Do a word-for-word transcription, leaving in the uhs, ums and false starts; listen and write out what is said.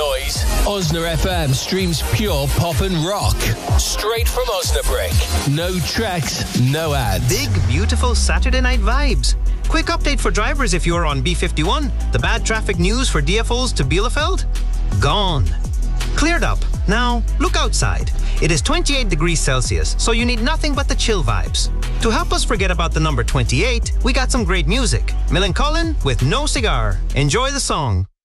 noise. Osna F M streams pure pop and rock. Straight from Osnabrück. No tracks, no ads. Big, beautiful Saturday night vibes. Quick update for drivers if you're on B fifty-one. The bad traffic news for D F Os to Bielefeld? Gone. Cleared up. Now, look outside. It is twenty-eight degrees Celsius, so you need nothing but the chill vibes. To help us forget about the number twenty-eight, we got some great music. Millencolin with No Cigar. Enjoy the song.